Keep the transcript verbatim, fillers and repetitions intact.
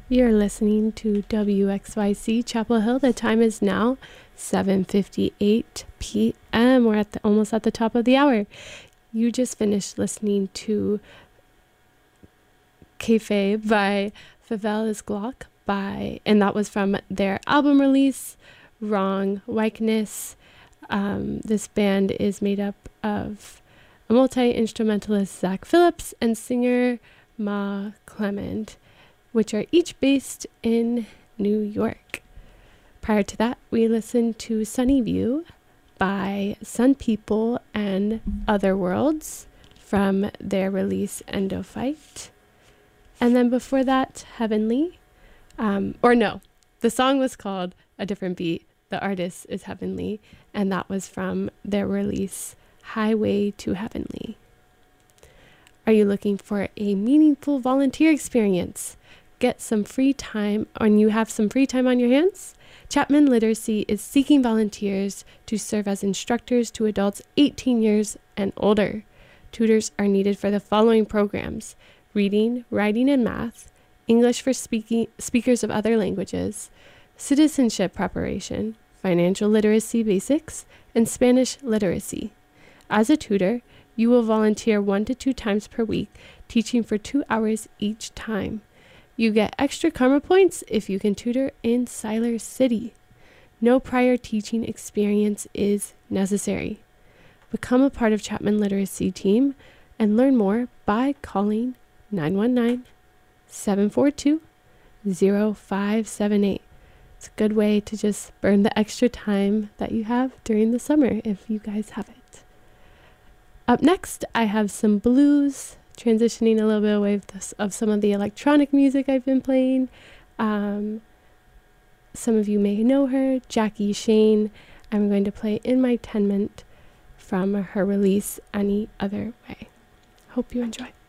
You're listening to W X Y C Chapel Hill. The time is now seven fifty-eight p m We're at the, almost at the top of the hour. You just finished listening to Cafe by Favelas Glock by, and that was from their album release, Wrong Likeness. Um, this band is made up of a multi-instrumentalist, Zach Phillips, and singer Ma Clement, which are each based in New York. Prior to that, we listened to Sunny View by Sun People and Other Worlds from their release Endophyte. And then before that, Heavenly, um, or no, the song was called A Different Beat. The artist is Heavenly, and that was from their release Highway to Heavenly. Are you looking for a meaningful volunteer experience? Get some free time, and you have some free time on your hands? Chapman Literacy is seeking volunteers to serve as instructors to adults eighteen years and older. Tutors are needed for the following programs: reading, writing, and math, English for speaking speakers of other languages, citizenship preparation, financial literacy basics, and Spanish literacy. As a tutor, you will volunteer one to two times per week, teaching for two hours each time. You get extra karma points if you can tutor in Siler City. No prior teaching experience is necessary. Become a part of Chapman Literacy team and learn more by calling nine one nine, seven four two, zero five seven eight. It's a good way to just burn the extra time that you have during the summer if you guys have it. Up next, I have some blues, transitioning a little bit away of some of the electronic music I've been playing. Um, some of you may know her, Jackie Shane. I'm going to play In My Tenement from her release Any Other Way. Hope you enjoy.